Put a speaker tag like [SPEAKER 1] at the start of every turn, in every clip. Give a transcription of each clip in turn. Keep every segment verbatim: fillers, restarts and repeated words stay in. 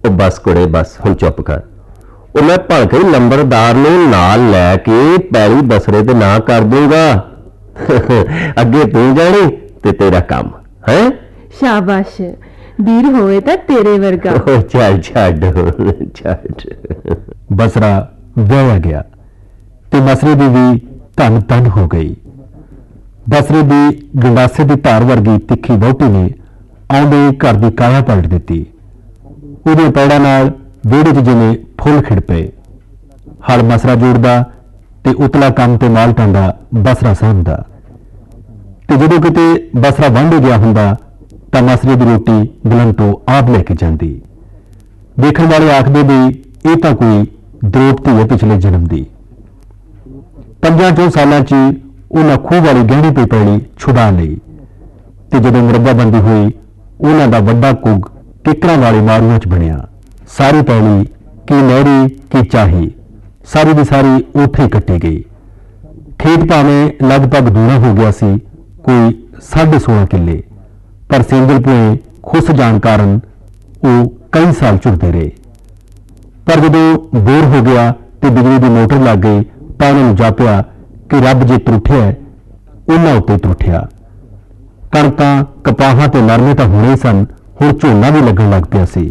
[SPEAKER 1] ਉਹ बस कुड़े बस हुण चुप कर। ਉਹ मैं भलके लंबरदार नूं नाल लैके पैली बसरे ते ना कर दूंगा। अगे तू जानी ते तेरा काम है।
[SPEAKER 2] शाबाश वीर होए तां तेरे वर्गा।
[SPEAKER 1] चल छड्ड छड्ड।
[SPEAKER 3] बसरा व्याया गया ते मसरे दी भी धन धन हो गई। बसरे दी गंडासे दी धार वर्गी तिखी वहुटी ने आउंदे घर दी काया पलट दित्ती। ਉਹਦੇ ਪੈੜਾਂ ਨਾਲ ਵਿਹੜੇ 'ਚ ਜਿਵੇਂ ਫੁੱਲ ਖਿੜ ਪਏ। ਹਲ ਮਸਰਾ ਜੋੜਦਾ ਤੇ ਉਤਲਾ ਕੰਮ ਤੇ ਮਾਲ ਟਾਂਡਾ ਬਸਰਾ ਸਾਂਭਦਾ। ਤੇ ਜਦੋਂ ਕਿਤੇ ਬਸਰਾ ਵਾਂਢੇ ਗਿਆ ਹੁੰਦਾ ਤਾਂ ਮਸਰੇ ਦੀ ਰੋਟੀ ਗਲੰਤੋਂ ਆਪ ਲੈ ਕੇ ਜਾਂਦੀ। ਦੇਖਣ ਵਾਲੇ ਆਖਦੇ ਵੀ ਇਹ ਤਾਂ ਕੋਈ ਦਰੋਪਤੀ ਹੈ ਪਿਛਲੇ ਜਨਮ ਦੀ। ਪੰਜਾਂ ਚੋਂ ਸਾਲਾਂ 'ਚ ਉਹਨਾਂ ਖੂਹ ਵਾਲੀ ਗਹਿਣੀ ਪਈ ਪੈਲੀ ਛੁਡਾ ਲਈ ਤੇ ਜਦੋਂ ਮੁਰੱਬਾਬੰਦੀ ਹੋਈ ਉਹਨਾਂ ਦਾ ਵੱਡਾ ਕੁੱਗ ਕਿਕਰਾਂ ਵਾਲੇ ਮਾਰੂਆਂ 'ਚ ਬਣਿਆ। ਸਾਰੀ ਪੈਲੀ ਕੀ ਨਹਿਰੀ ਕੀ ਚਾਹੀ ਸਾਰੀ ਦੀ ਸਾਰੀ ਉੱਥੇ ਹੀ ਕੱਟੀ ਗਈ। ਖੇਤ ਭਾਵੇਂ ਲਗਭਗ ਦੂਣਾ ਹੋ ਗਿਆ ਸੀ, ਕੋਈ ਸਾਢੇ ਸੋਲਾਂ ਕਿੱਲੇ, ਪਰ ਸਿੰਗਲ ਭੂਏ ਖੁੱਸ ਜਾਣ ਕਾਰਨ ਉਹ ਕਈ ਸਾਲ ਝੁਰਦੇ ਰਹੇ। ਪਰ ਜਦੋਂ ਬੋਰ ਹੋ ਗਿਆ ਤੇ ਬਿਜਲੀ ਦੀ ਮੋਟਰ ਲੱਗ ਗਈ ਤਾਂ ਉਹਨਾਂ ਨੂੰ ਜਾਪਿਆ ਕਿ ਰੱਬ ਜੇ ਤਰੁੱਠਿਆ ਉਹਨਾਂ ਉੱਤੇ ਤਰੁੱਠਿਆ। ਕਣਕਾਂ ਕਪਾਹਾਂ ਤੇ ਨਰਮੇ ਤਾਂ ਹੋਣੇ ਸਨ, ਹੁਣ ਝੋਨਾ ਵੀ ਲੱਗਣ ਲੱਗ ਪਿਆ ਸੀ।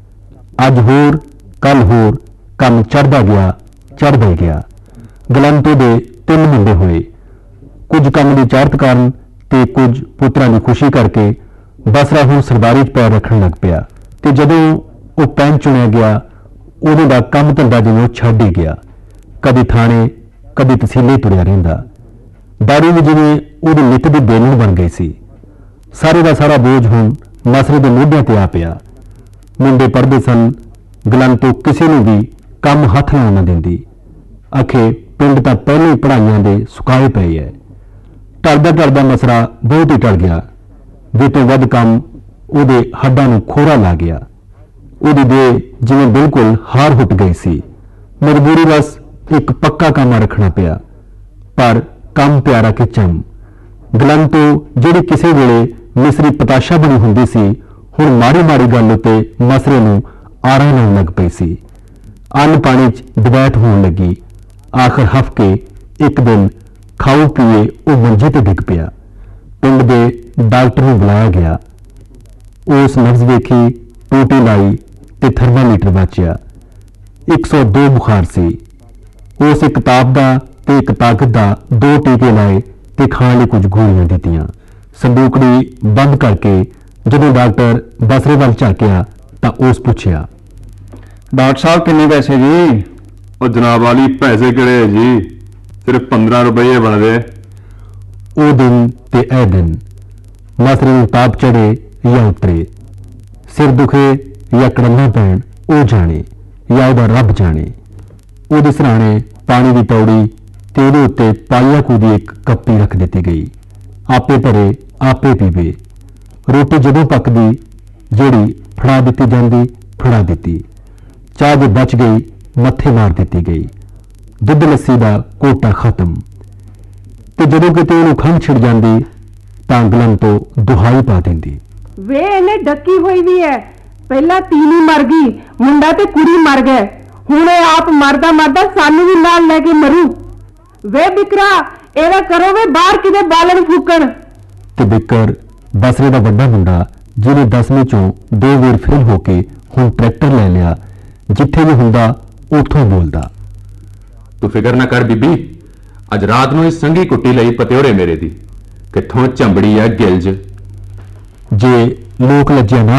[SPEAKER 3] ਅੱਜ ਹੋਰ ਕੱਲ ਹੋਰ ਕੰਮ ਚੜ੍ਹਦਾ ਗਿਆ ਚੜ੍ਹਦਾ ਗਿਆ। ਗਲੰਤੋਂ ਦੇ ਤਿੰਨ ਮੁੰਡੇ ਹੋਏ। ਕੁਝ ਕੰਮ ਦੀ ਚਾਰਤ ਕਾਰਨ ਤੇ ਕੁਝ ਪੁੱਤਰਾਂ ਦੀ ਖੁਸ਼ੀ ਕਰਕੇ ਬਸਰਾ ਹੁਣ ਸਰਦਾਰੀ 'ਚ ਪੈਰ ਰੱਖਣ ਲੱਗ ਪਿਆ। ਤੇ ਜਦੋਂ ਉਹ ਪੈਨ ਚੁਣਿਆ ਗਿਆ ਉਹਦੇ ਦਾ ਕੰਮ ਧੰਦਾ ਜਿਵੇਂ ਉਹ ਛੱਡ ਹੀ ਗਿਆ। ਕਦੀ ਥਾਣੇ ਕਦੀ ਤਹਿਸੀਲੇ ਤੁਰਿਆ ਰਹਿੰਦਾ। ਦਾਰੂ ਵੀ ਜਿਵੇਂ ਉਹਦੀ ਨਿੱਤ ਦੀ ਬੇਲਣ ਬਣ ਗਈ ਸੀ। ਸਾਰੇ ਦਾ ਸਾਰਾ ਬੋਝ ਹੁਣ ਮਸਰੇ ਦੇ ਮੋਢਿਆਂ ਤੇ ਆ ਪਿਆ। ਮੁੰਡੇ ਪੜ੍ਹਦੇ ਸਨ। ਗਲੰਤੋਂ ਕਿਸੇ ਨੂੰ ਵੀ ਕੰਮ ਹੱਥ ਲਾਉਣ ਨਾ ਦਿੰਦੀ। ਆਖੇ ਪਿੰਡ ਤਾਂ ਪਹਿਲਾਂ ਹੀ ਪੜ੍ਹਾਈਆਂ ਦੇ ਸੁਕਾਏ ਪਏ ਐ। ਟਲਦਾ ਟਲਦਾ ਮਸਰਾ ਬਹੁਤ ਹੀ ਟਲ ਗਿਆ। ਵੀ ਤੋਂ ਵੱਧ ਕੰਮ ਉਹਦੇ ਹੱਡਾਂ ਨੂੰ ਖੋਰਾ ਲਾ ਗਿਆ। ਉਹਦੀ ਦੇਹ ਜਿਵੇਂ ਬਿਲਕੁਲ ਹਾਰ ਹੁੱਟ ਗਈ ਸੀ। ਮਜਬੂਰੀ ਬਸ ਇੱਕ ਪੱਕਾ ਕੰਮ ਰੱਖਣਾ ਪਿਆ, ਪਰ ਕੰਮ ਪਿਆਰਾ ਕਿ ਚੰਮ। ਗਲੰਤੋਂ ਜਿਹੜੀ ਕਿਸੇ ਵੇਲੇ ਮਿਸਰੀ ਪਤਾਸ਼ਾ ਬਣੀ ਹੁੰਦੀ ਸੀ, ਹੁਣ ਮਾੜੀ ਮਾੜੀ ਗੱਲ ਉੱਤੇ ਮਸਰੇ ਨੂੰ ਆਰਾ ਲਾਉਣ ਲੱਗ ਪਈ ਸੀ। ਅੰਨ ਪਾਣੀ 'ਚ ਦਵੈਤ ਹੋਣ ਲੱਗੀ। ਆਖਰ ਹਫ ਕੇ ਇੱਕ ਦਿਨ ਖਾਓ ਪੀਏ ਉਹ ਮੰਜੇ ਤੇ ਡਿੱਗ ਪਿਆ। ਪਿੰਡ ਦੇ ਡਾਕਟਰ ਨੂੰ ਬੁਲਾਇਆ ਗਿਆ। ਉਸ ਨਬਜ਼ ਵੇਖੀ, ਟੂਟੀ ਲਾਈ ਤੇ ਥਰਮਾਮੀਟਰ ਵਾਚਿਆ। ਇੱਕ ਸੌ ਦੋ ਬੁਖਾਰ ਸੀ। ਉਸ ਇੱਕ ਕਿਤਾਬ ਦਾ ਤੇ ਇੱਕ ਤਾਕਤ ਦਾ ਦੋ ਟੀਕੇ ਲਾਏ ਤੇ ਖਾਣ ਲਈ ਕੁਝ ਗੋਲੀਆਂ ਦਿੱਤੀਆਂ। ਸੰਦੂਕੜੀ ਬੰਦ ਕਰਕੇ ਜਦੋਂ ਡਾਕਟਰ ਬਸਰੇ ਵੱਲ ਝਾਕਿਆ ਤਾਂ ਉਸ ਪੁੱਛਿਆ,
[SPEAKER 4] डॉक्टर साहब किन्ने पैसे जी?
[SPEAKER 5] और जनाब वाली पैसे किहड़े है जी, सिर्फ पंद्रह रुपये बनते।
[SPEAKER 3] ਉਹ ਦਿਨ ਤੇ ਇਹ ਦਿਨ ਮਸਰੇ ਨੂੰ ਤਾਪ ਚੜੇ ਜਾਂ ਉਤਰੇ, ਸਿਰ ਦੁਖੇ ਜਾਂ ਕੜੰਨਾ ਪੈਣ ਉਹ ਜਾਣੇ ਜਾਂ ਉਹਦਾ ਰੱਬ ਜਾਣੇ। ਉਹਦੇ ਸਰਾਣੇ ਪਾਣੀ ਦੀ ਪੌੜੀ ਤੇ ਉਹਦੇ ਉੱਤੇ ਪਾਈਆ ਕੂ ਦੀ ਇੱਕ ਕੱਪੀ ਰੱਖ ਦਿੱਤੀ ਗਈ। ਆਪੇ ਭਰੇ ਆਪੇ ਪੀਵੇ। ਰੋਟੀ ਜਦੋਂ ਪੱਕਦੀ ਜਿਹੜੀ ਫੜਾ ਦਿੱਤੀ ਜਾਂਦੀ ਫੜਾ ਦਿੱਤੀ। ਚਾਹ ਜੇ ਬਚ ਗਈ ਮੱਥੇ ਮਾਰ ਦਿੱਤੀ ਗਈ। ਦੁੱਧ ਲੱਸੀ ਦਾ ਕੋਟਾ ਖਤਮ। ਤੇ ਜਦੋਂ ਕਿਤੇ ਉਹਨੂੰ ਖੰਘ ਛਿੜ ਜਾਂਦੀ ਤਾਂ ਗਲੰਤੋਂ ਦੁਹਾਈ ਪਾ ਦਿੰਦੀ,
[SPEAKER 2] ਵੇ ਇਹਨੇ ਡੱਕੀ ਹੋਈ ਵੀ ਹੈ। ਪਹਿਲਾਂ ਤੀਵੀਂ ਮਰ ਗਈ, ਮੁੰਡਾ ਤੇ ਕੁੜੀ ਮਰ ਗਏ, ਹੁਣ ਇਹ ਆਪ ਮਰਦਾ ਮਰਦਾ ਸਾਨੂੰ ਵੀ ਨਾਲ ਲੈ ਕੇ ਮਰੂ। ਵੇ ਬਿਕਰਾ ਇਹਦਾ ਕਰੋ ਵੇ ਬਾਹਰ ਕਿਤੇ ਬਾਲਣ ਫੂਕਣ।
[SPEAKER 3] ਤੇ ਬਿੱਕਰ ਬਸਰੇ ਦਾ ਵੱਡਾ ਮੁੰਡਾ ਜਿਹਨੇ ਦਸਵੀਂ ਚੋਂ ਦੋ ਵਾਰ ਫੇਲ ਹੋ ਕੇ ਹੁਣ ਟਰੈਕਟਰ ਲੈ ਲਿਆ, ਜਿੱਥੇ ਵੀ ਹੁੰਦਾ ਉੱਥੋਂ ਬੋਲਦਾ,
[SPEAKER 5] तू फिकर ना कर बीबी, अज रात नूं संगी कुट्टी लई पत्योरे मेरे दी, कित्थों चंबड़ी है गिलज।
[SPEAKER 3] जे लोक लज्जिया ना